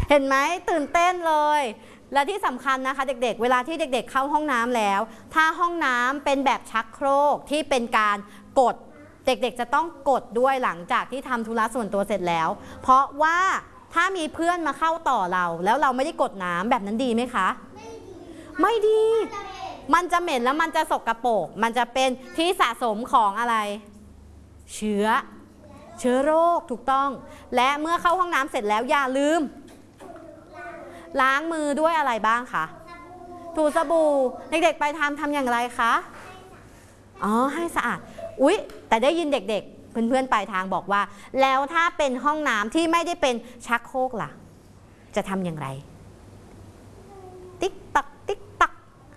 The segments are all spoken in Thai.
เห็นไหมตื่นเต้นเลยและที่สำคัญนะคะเด็กๆเวลาที่เด็กๆเข้าห้องน้ำแล้วถ้าห้องน้ำเป็นแบบชักโครกที่เป็นการกดเด็กๆจะต้องกดด้วยหลังจากที่ทำธุระส่วนตัวเสร็จแล้วเพราะว่าถ้ามีเพื่อนมาเข้าต่อเราแล้วเราไม่ได้กดน้ำแบบนั้นดีไหมคะไม่ดีมันจะเหม็นแล้วมันจะสกปรกมันจะเป็นที่สะสมของอะไรเชื้อโรคถูกต้องและเมื่อเข้าห้องน้ำเสร็จแล้วอย่าลืมล้างมือด้วยอะไรบ้างคะถูสบู่เด็กๆไปทำอย่างไรคะอ๋อให้สะอาดอุ๊ยแต่ได้ยินเด็กๆเพื่อนๆปลายทางบอกว่าแล้วถ้าเป็นห้องน้ำที่ไม่ได้เป็นชักโครกล่ะจะทำอย่างไรติ๊กตักติ๊กตัก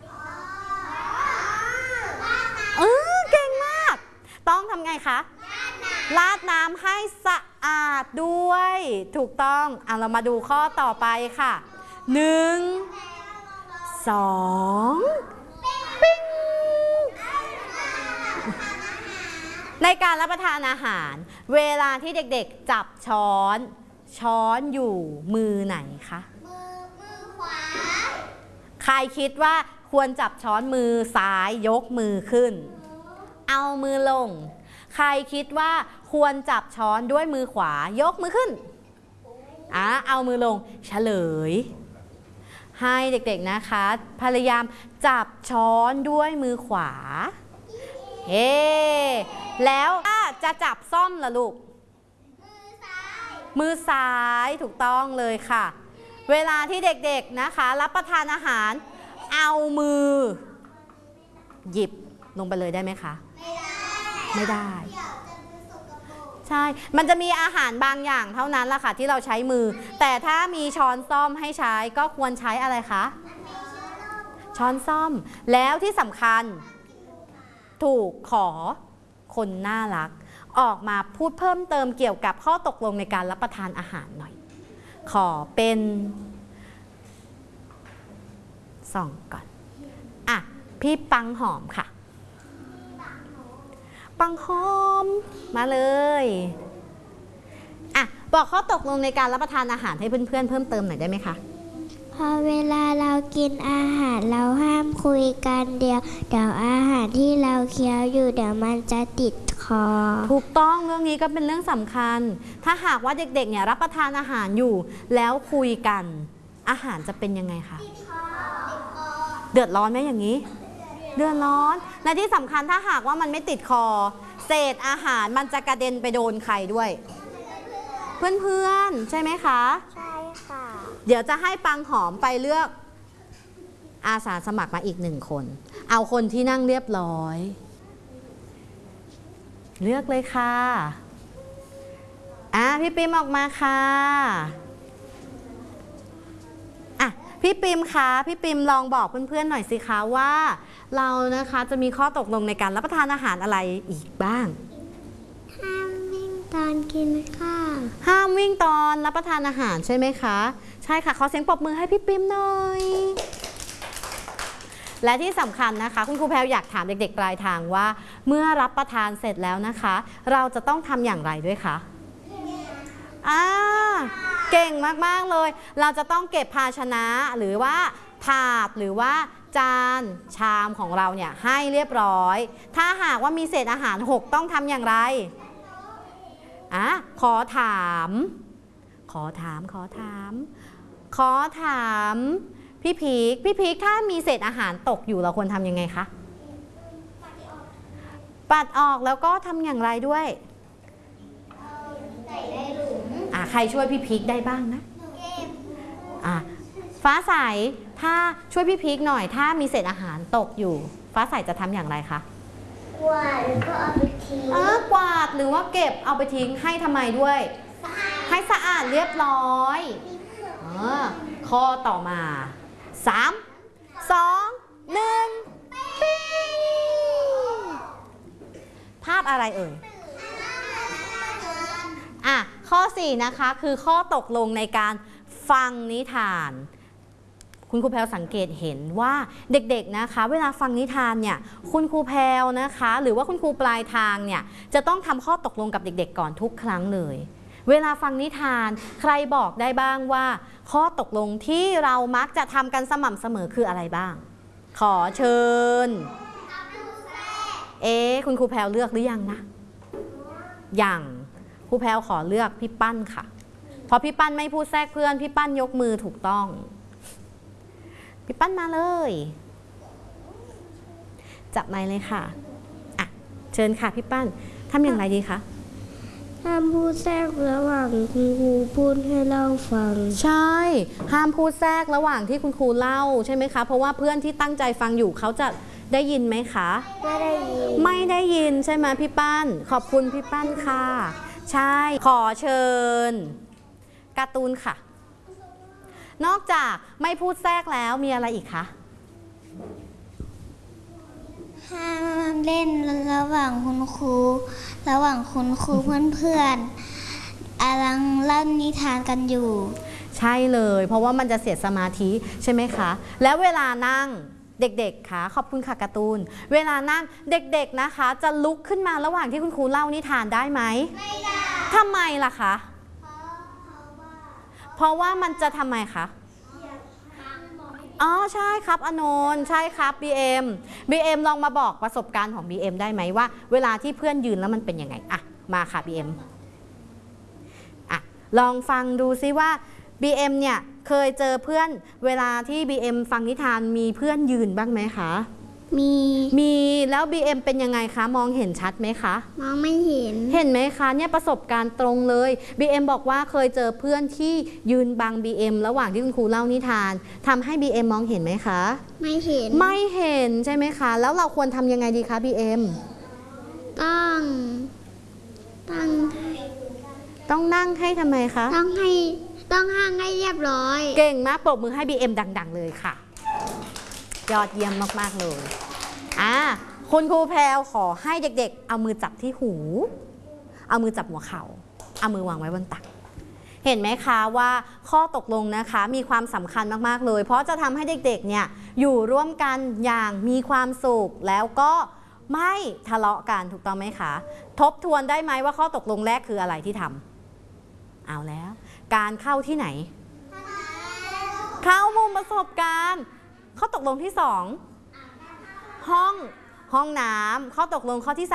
เก่งมากต้องทำไงคะราดน้ำให้สะอาดด้วยถูกต้องเรามาดูข้อต่อไปค่ะ1 2ปิ๊งในการรับประทานอาหารเวลาที่เด็กๆจับช้อนอยู่มือไหนคะมือขวาใครคิดว่าควรจับช้อนมือซ้ายยกมือขึ้นเอามือลงใครคิดว่าควรจับช้อนด้วยมือขวายกมือขึ้นเอามือลงเฉลยให้เด็กๆนะคะพยายามจับช้อนด้วยมือขวาแล้วจะจับซ่อมล่ะลูกมือซ้ายถูกต้องเลยค่ะเวลาที่เด็กๆนะคะรับประทานอาหารเอามือหยิบลงไปเลยได้ไหมคะไม่ได้ใช่มันจะมีอาหารบางอย่างเท่านั้นล่ะค่ะที่เราใช้มือแต่ถ้ามีช้อนซ่อมให้ใช้ก็ควรใช้อะไรคะช้อนซ่อมแล้วที่สำคัญถูกขอคนน่ารักออกมาพูดเพิ่มเติมเกี่ยวกับข้อตกลงในการรับประทานอาหารหน่อยขอเป็นส่องก่อนพี่ปังหอมค่ะปังหอมมาเลยบอกข้อตกลงในการรับประทานอาหารให้เพื่อนๆเพิ่มเติมหน่อยได้ไหมคะพอเวลาเรากินอาหารเราห้ามคุยกันเดี๋ยวอาหารที่เราเคี้ยวอยู่เดี๋ยวมันจะติดคอถูกต้องเรื่องนี้ก็เป็นเรื่องสำคัญถ้าหากว่าเด็กๆเนี่ยรับประทานอาหารอยู่แล้วคุยกันอาหารจะเป็นยังไงคะเดือดร้อนไหมอย่างนี้เดือดร้อนและที่สำคัญถ้าหากว่ามันไม่ติดคอเศษอาหารมันจะกระเด็นไปโดนใครด้วยเพื่อนๆใช่ไหมคะใช่ค่ะเดี๋ยวจะให้ปังหอมไปเลือกอาสาสมัครมาอีก1 คนเอาคนที่นั่งเรียบร้อยเลือกเลยค่ะพี่ปิมออกมาค่ะพี่ปิมคะพี่ปิมลองบอกเพื่อนๆหน่อยสิคะว่าเรานะคะจะมีข้อตกลงในการรับประทานอาหารอะไรอีกบ้างห้ามวิ่งตอนกินข้าวห้ามวิ่งตอนรับประทานอาหารใช่ไหมคะใช่ค่ะขอเสียงปรบมือให้พี่ปิมหน่อยและที่สำคัญนะคะคุณครูแพรวอยากถามเด็กๆปลายทางว่าเมื่อรับประทานเสร็จแล้วนะคะเราจะต้องทำอย่างไรด้วยคะเก่งมากๆเลยเราจะต้องเก็บภาชนะหรือว่าถาดหรือว่าจานชามของเราเนี่ยให้เรียบร้อยถ้าหากว่ามีเศษอาหารหกต้องทำอย่างไรขอถามพี่พีคถ้ามีเศษอาหารตกอยู่เราควรทำยังไงคะปัดออกแล้วก็ทำอย่างไรด้วยใส่ในหลุมใครช่วยพี่พีคได้บ้างนะฟ้าใสถ้าช่วยพี่พีคหน่อยถ้ามีเศษอาหารตกอยู่ฟ้าใสจะทำอย่างไรคะกวาดแล้วก็เอาไปทิ้งกวาดหรือว่าเก็บเอาไปทิ้งให้ทำไมด้วยให้สะอาดเรียบร้อยข้อต่อมา3 2 1ภาพอะไรเอ่ยข้อ4นะคะคือข้อตกลงในการฟังนิทานคุณครูแพรวสังเกตเห็นว่าเด็กๆนะคะเวลาฟังนิทานเนี่ยคุณครูแพรวนะคะหรือว่าคุณครูปลายทางเนี่ยจะต้องทำข้อตกลงกับเด็กๆก่อนทุกครั้งเลยเวลาฟังนิทานใครบอกได้บ้างว่าข้อตกลงที่เรามักจะทำกันสม่ำเสมอคืออะไรบ้างขอเชิญคุณครูแพรวเลือกหรือยังนะยังครูแพรวขอเลือกพี่ปั้นค่ะพอพี่ปั้นไม่พูดแทรกเพื่อนพี่ปั้นยกมือถูกต้องพี่ปั้นมาเลยจับไมค์เลยค่ะอ่ะเชิญค่ะพี่ปั้นทำอย่างไรดีคะห้ามพูดแทรกระหว่างคุณครูพูดให้เราฟังใช่ห้ามพูดแทรกระหว่างที่คุณครูเล่าใช่ไหมคะเพราะว่าเพื่อนที่ตั้งใจฟังอยู่เขาจะได้ยินไหมคะไม่ได้ยินไม่ได้ยินใช่ไหมพี่ปั้นขอบคุณพี่ปั้นค่ะใช่ขอเชิญการ์ตูนค่ะนอกจากไม่พูดแทรกแล้วมีอะไรอีกคะห้ามเล่นระหว่างคุณครูเพื่อนๆกำลังเล่านิทานกันอยู่ใช่เลยเพราะว่ามันจะเสียสมาธิใช่ไหมคะแล้วเวลานั่งเด็กๆค่ะขอบคุณค่ะการ์ตูนเวลานั่งเด็กๆนะคะจะลุกขึ้นมาระหว่างที่คุณครูเล่านิทานได้ไหมไม่ได้ทำไมล่ะคะเพราะว่ามันจะทำไมคะอ๋อใช่ครับอนนท์ใช่ครับ BM ลองมาบอกประสบการณ์ของ BM ได้ไหมว่าเวลาที่เพื่อนยืนแล้วมันเป็นยังไงอะมาค่ะ BM อะลองฟังดูซิว่า BM เนี่ยเคยเจอเพื่อนเวลาที่ BM ฟังนิทานมีเพื่อนยืนบ้างไหมคะมีแล้ว BM เป็นยังไงคะมองเห็นชัดไหมคะมองไม่เห็นไหมคะเนี่ยประสบการณ์ตรงเลย BM บอกว่าเคยเจอเพื่อนที่ยืนบัง BM ระหว่างที่คุณครูเล่านิทานทำให้ BM มองเห็นไหมคะไม่เห็นใช่ไหมคะแล้วเราควรทำยังไงดีคะ BM ต้องนั่งให้ทำไมคะต้องห้างให้เรียบร้อยเก่งมากปรบมือให้ BM ดังๆเลยค่ะยอดเยี่ยมมากๆเลยคุณครูแพรวขอให้เด็กๆเอามือจับที่หูเอามือจับหัวเข่าเอามือวางไว้บนตักเห็นไหมคะว่าข้อตกลงนะคะมีความสำคัญมากๆเลยเพราะจะทำให้เด็กๆเนี่ยอยู่ร่วมกันอย่างมีความสุขแล้วก็ไม่ทะเลาะกันถูกต้องไหมคะทบทวนได้ไหมว่าข้อตกลงแรกคืออะไรที่ทำเอาแล้วการเข้าที่ไหนเข้ามุมประสบการณ์ข้อตกลงที่2ห้องน้ำข้อตกลงข้อที่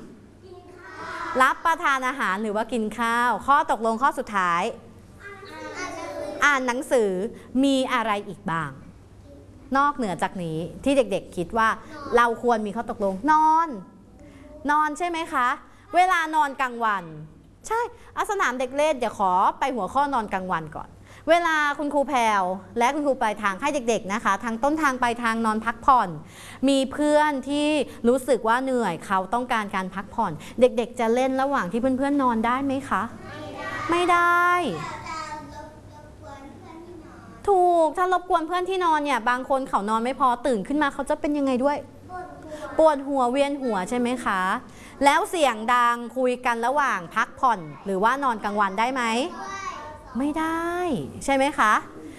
3รับประทานอาหารหรือว่ากินข้าวข้อตกลงข้อสุดท้ายอ่านหนังสือมีอะไรอีกบ้างนอกเหนือจากนี้ที่เด็กๆคิดว่าเราควรมีข้อตกลงนอนใช่ไหมคะเวลานอนกลางวันใช่สนามเด็กเล่นเดี๋ยวขอไปหัวข้อนอนกลางวันก่อนเวลาคุณครูแพรวและคุณครูปลายทางให้เด็กๆนะคะทางต้นทางปลายทางนอนพักผ่อนมีเพื่อนที่รู้สึกว่าเหนื่อยเขาต้องการการพักผ่อนเด็กๆจะเล่นระหว่างที่เพื่อนๆนอนได้ไหมคะไม่ได้ถูกถ้ารบกวนเพื่อนที่นอนเนี่ยบางคนเขานอนไม่พอตื่นขึ้นมาเขาจะเป็นยังไงด้วยปวดหัวเวียนหัวใช่ไหมคะแล้วเสียงดังคุยกันระหว่างพักผ่อนหรือว่านอนกลางวันได้ไหมไม่ได้ใช่ไหมคะ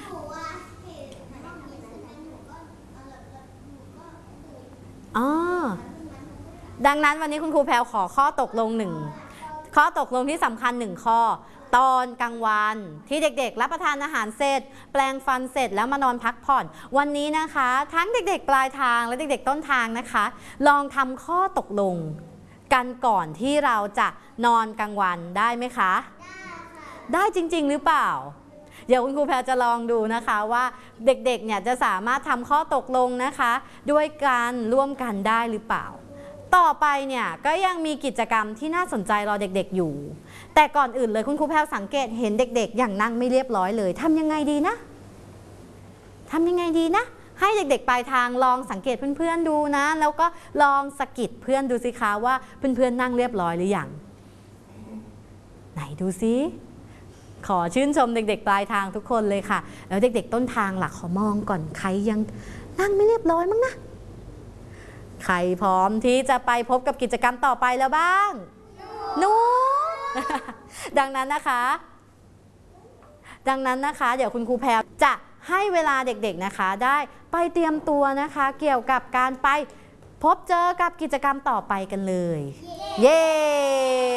ดังนั้นวันนี้คุณครูแพรวขอข้อตกลงข้อตกลงที่สำคัญ1ข้อตอนกลางวันที่เด็กๆรับประทานอาหารเสร็จแปรงฟันเสร็จแล้วมานอนพักผ่อนวันนี้นะคะทั้งเด็กๆปลายทางและเด็กๆต้นทางนะคะลองทำข้อตกลงกันก่อนที่เราจะนอนกลางวันได้ไหมคะได้จริงๆหรือเปล่าเดี๋ยวคุณครูแพรจะลองดูนะคะว่าเด็กๆเนี่ยจะสามารถทำข้อตกลงนะคะด้วยการร่วมกันได้หรือเปล่าต่อไปเนี่ยก็ยังมีกิจกรรมที่น่าสนใจรอเด็กๆอยู่แต่ก่อนอื่นเลยคุณครูแพรสังเกตเห็นเด็กๆอย่างนั่งไม่เรียบร้อยเลยทำยังไงดีนะให้เด็กๆปลายทางลองสังเกตเพื่อนๆดูนะแล้วก็ลองสะกิดเพื่อนดูสิคะว่าเพื่อนๆนั่งเรียบร้อยหรือยังไหนดูซิขอชื่นชมเด็กๆปลายทางทุกคนเลยค่ะแล้วเด็กๆต้นทางล่ะขอมองก่อนใครยังนั่งไม่เรียบร้อยมั้งนะใครพร้อมที่จะไปพบกับกิจกรรมต่อไปแล้วบ้างหนูดังนั้นนะคะเดี๋ยวคุณครูแพรจะให้เวลาเด็กๆนะคะได้ไปเตรียมตัวนะคะเกี่ยวกับการไปพบเจอกับกิจกรรมต่อไปกันเลยเย้